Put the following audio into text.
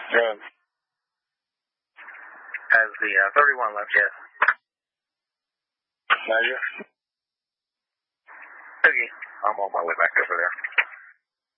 Has the 31 left yet? Measure. Okay. I'm on my way back over there.